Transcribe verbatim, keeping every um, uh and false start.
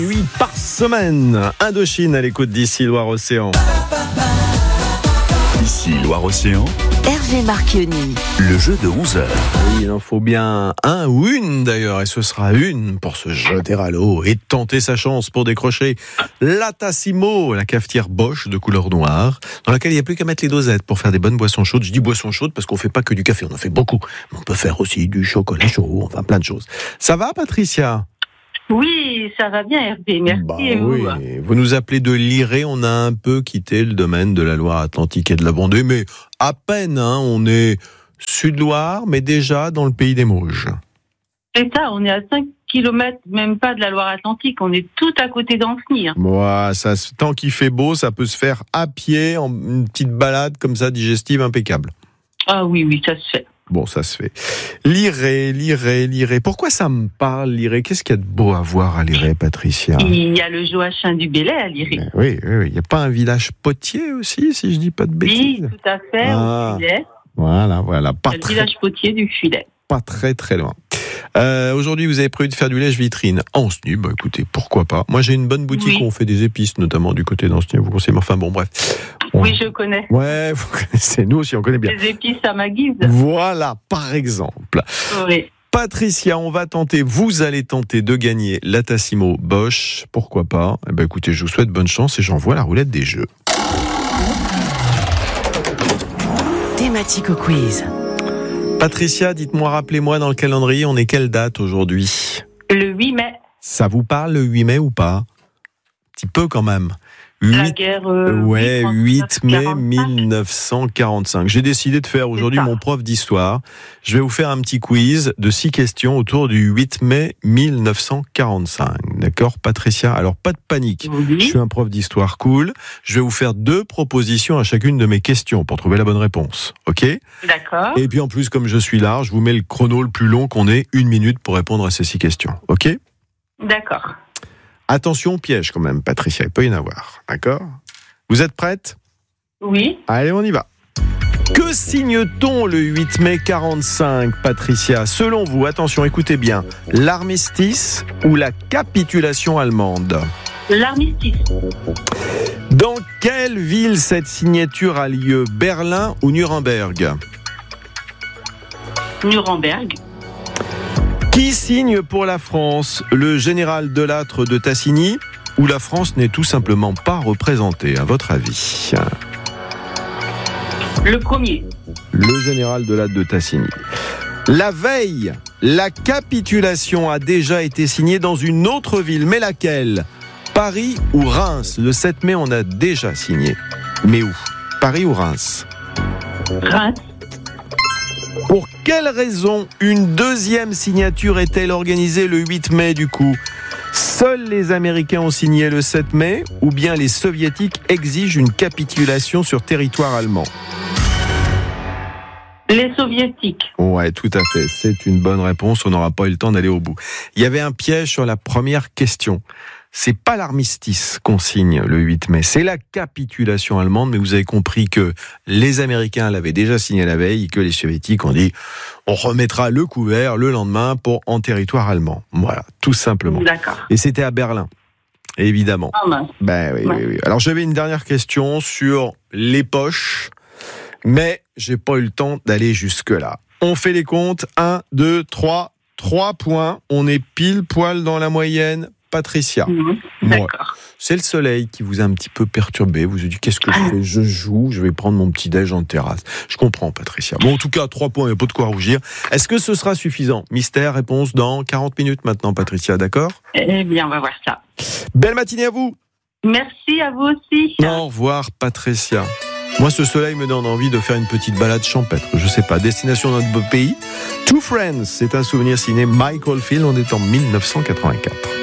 Huit par semaine. Indochine à l'écoute d'ici Loire-Océan. Ici Loire-Océan. Hervé Marchionni. Le jeu de onze heures. Oui, il en faut bien un ou une d'ailleurs, et ce sera une pour se jeter à l'eau et tenter sa chance pour décrocher la Tassimo, la cafetière Bosch de couleur noire, dans laquelle il n'y a plus qu'à mettre les dosettes pour faire des bonnes boissons chaudes. Je dis boissons chaudes parce qu'on fait pas que du café, on en fait beaucoup. Mais on peut faire aussi du chocolat chaud, enfin plein de choses. Ça va, Patricia ? Oui, ça va bien, Hervé. Merci. Bah et vous oui. Vous nous appelez de Liré. On a un peu quitté le domaine de la Loire-Atlantique et de la Vendée, mais à peine. Hein, on est Sud-Loire, mais déjà dans le pays des Mauges. C'est ça, on est à cinq kilomètres, même pas de la Loire-Atlantique. On est tout à côté d'Ancenis. Hein. Moi, ça, tant qu'il fait beau, ça peut se faire à pied, en une petite balade comme ça, digestive, impeccable. Ah oui, oui, ça se fait. Bon, ça se fait. Liré, Liré, Liré. Pourquoi ça me parle, Liré ? Qu'est-ce qu'il y a de beau à voir à Liré, Patricia ? Il y a le Joachim du Bellay à Liré. Mais oui, oui, oui. Il n'y a pas un village potier aussi, si je dis pas de bêtises ? Oui, tout à fait, Ah. au Fulet. Voilà, voilà. Pas Le très, village potier du Fulet. pas très, très loin. Euh, aujourd'hui, vous avez prévu de faire du lèche vitrine à Ancenis. Bah, écoutez, pourquoi pas. Moi, j'ai une bonne boutique Oui. où on fait des épices, notamment du côté d'Ancenis. Vous conseillez, enfin bon, bref. On- Oui, je connais. Ouais, vous connaissez, nous aussi, on connaît bien. Les épices à ma guise. Voilà, par exemple. Oui. Patricia, on va tenter, vous allez tenter de gagner la Tassimo Bosch. Pourquoi pas ? Eh ben, écoutez, je vous souhaite bonne chance et j'envoie la roulette des jeux. Thématique au quiz. Patricia, dites-moi, rappelez-moi dans le calendrier, on est quelle date aujourd'hui ? Le huit mai. Ça vous parle le huit mai ou pas ? Un petit peu quand même. La huit guerre. Euh, Ouais, huit mai quarante-cinq. mille neuf cent quarante-cinq. J'ai décidé de faire aujourd'hui ça. mon prof d'histoire. Je vais vous faire un petit quiz de six questions autour du huit mai mille neuf cent quarante-cinq. D'accord, Patricia ? Alors, pas de panique. Je Oui. suis un prof d'histoire cool. Je vais vous faire deux propositions à chacune de mes questions pour trouver la bonne réponse. OK ? D'accord. Et puis en plus, comme je suis large, je vous mets le chrono le plus long qu'on ait, une minute pour répondre à ces six questions. OK ? D'accord. Attention au piège quand même, Patricia, il peut y en avoir. D'accord ? Vous êtes prête ? Oui. Allez, on y va. Que signe-t-on le huit mai quarante-cinq, Patricia ? Selon vous, attention, écoutez bien, l'armistice ou la capitulation allemande ? L'armistice. Dans quelle ville cette signature a lieu ? Berlin ou Nuremberg ? Nuremberg. Qui signe pour la France ? Le général Delattre de Tassigny ou la France n'est tout simplement pas représentée, à votre avis ? Le premier. Le général Delattre de Tassigny. La veille, la capitulation a déjà été signée dans une autre ville, mais laquelle ? Paris ou Reims ? Le sept mai, on a déjà signé. Mais où ? Paris ou Reims ? Reims. Pour quelle raison une deuxième signature est-elle organisée le huit mai du coup ? Seuls les Américains ont signé le sept mai ou bien les Soviétiques exigent une capitulation sur territoire allemand ? Les soviétiques. Ouais, tout à fait. C'est une bonne réponse. On n'aura pas eu le temps d'aller au bout. Il y avait un piège sur la première question. C'est pas l'armistice qu'on signe le huit mai, c'est la capitulation allemande, mais vous avez compris que les Américains l'avaient déjà signé la veille et que les Soviétiques ont dit on remettra le couvert le lendemain pour en territoire allemand. Voilà, tout simplement. D'accord. Et c'était à Berlin, évidemment. Ah mince. Ben oui, Ouais. oui, oui. Alors j'avais une dernière question sur les poches, mais j'ai pas eu le temps d'aller jusque-là. On fait les comptes, un, deux, trois, trois points, on est pile poil dans la moyenne. Patricia, Mmh. Moi. D'accord. c'est le soleil qui vous a un petit peu perturbé. Vous vous dites, qu'est-ce que je fais ? Je joue, je vais prendre mon petit déj en terrasse. Je comprends, Patricia. Bon, en tout cas, trois points, il n'y a pas de quoi rougir. Est-ce que ce sera suffisant ? Mystère, réponse dans quarante minutes maintenant, Patricia, d'accord ? Eh bien, on va voir ça. Belle matinée à vous ! Merci à vous aussi. Au revoir, Patricia. Moi, ce soleil me donne envie de faire une petite balade champêtre. Je sais pas, destination dans notre beau pays. Two Friends, c'est un souvenir signé Michael Field, on est en mille neuf cent quatre-vingt-quatre.